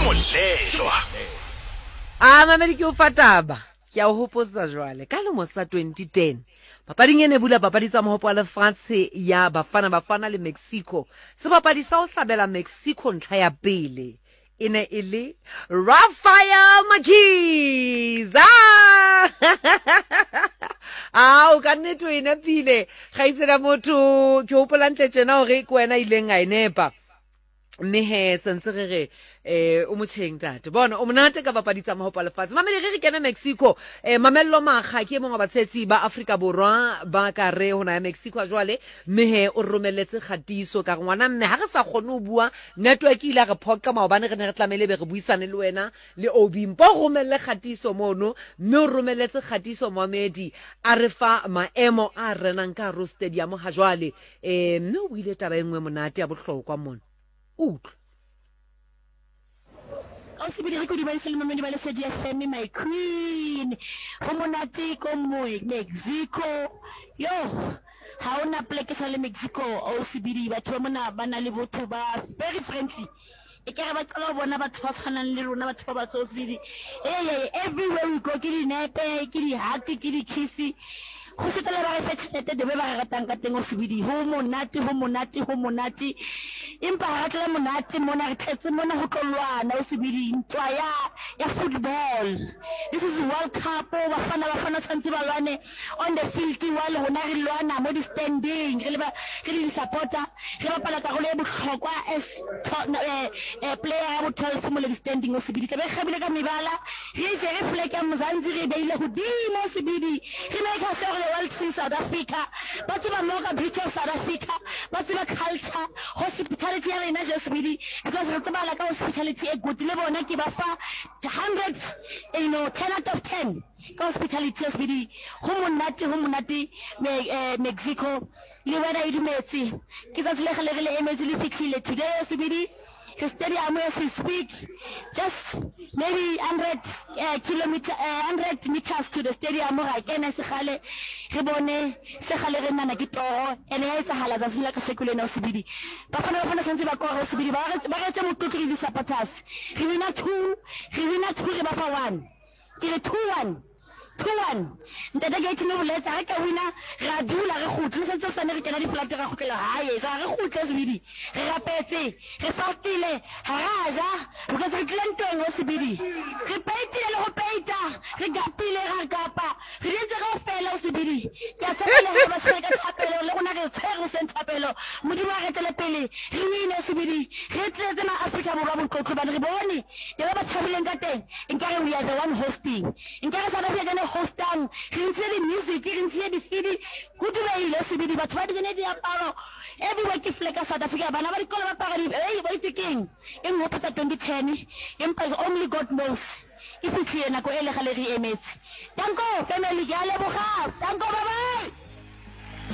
molelwa mamedi ke o fataba ke a o hopotsa jwale ka lemo sa 2010 papading ene bula papadi tsa mohopo wa lefatshe ya bafana le Mexico sebapadi sa o hlabela Mexico ntlha ya pele ene e le Rafael Márquez o ka nnete o e nepile ga itsena motho ke hopola ntle tjena hore ke wena ileng a enepa mme he sentse re o motjheng tate bona o monate ka bapaditsa mahopa lefatshe mamedi re kena Mexico mamello makga ke mongwe wa batshetsi ba Afrika Borwa ba ka re hona ya Mexico jwale mme he o romelletse khatiso ka ngwana mme ha re sa kgone o bua network ile re phoqa maobane re ne re tlamele be re buisane le wena le Obimpo romelle khatiso mono mme o romelletse khatiso Mohamedi a re fa maemo a renang ka Ro Stadium ha jwale mme o buile taba engwe monate ya bohlokwa mona my queen homonate ko Mexico yo ha ona pleke sa le Mexico osibidi batho mona bana le botho ba very friendly e ka ba tsala bona batho ba tshwanang le rona batho ba so osibidi everywhere we go ke di nepe ke di hug ke di kiss go setela ba re fetshete de ba ratang ka teng osibidi ho monate impa ha tla monate mona re tletse mona ho tlolwana osibidi ntwa ya football. This is World Cup bafana tshantse ba lwane on the field while hona re lwana mo di standing re di supporter re bapala ka go le bohlokwa as player ya botho mo le standing osibidi tla be khabile ka mebala re je re fleck ya Mzansi re beile hodimo osibidi re make us all world in South Africa but ba moka beauty of South Africa but ba culture hospitality ya rena just really because re tsaba la ka hospitality e good le bona ke ba fa 100 10 out of 10 hospitality is really humonate Mexico le wena e dumetse ke tsa le le emetse le fitlhile today osibidi the stadium as we speak just maybe 100 meters to the stadium ga kena segale re bone segale re nana ke toho ene ya etsagala tsa sela ka sekulena osibidi ba fana sentse ba kore osibidi ba retse mototri di supporters re wina 2 re ba fa 1 ke re 2-1 ntata ke itse no letsa ga ka wina ra dula re khutlo sentse sa ne re kena di flat ra khutlela hae sa re khutlo osibidi re rapetse re fastile haraja because re tlentong osibidi re peitile le go peita re gapile ra gapa re ditse go fela osibidi ke a tsela le ba se ka tshapelo le gona re tshwere sentapelo modimo a retele pele re wina osibidi re tletse na Africa Borwa botlotlo ba re bone ke ba tshabileng ka teng nkare we are the one hosting nkare sa ba ke hostang re ntse le music re ntse di CD go dubele osibidi batho ba dine di aparo everywhere ke fleka South Africa bana ba dikola ba pagadi ba itse keng e ngwe pasa 2010 empa only God knows if it's here nako ele gale re emetse tanko family ke a leboga tanko bye bye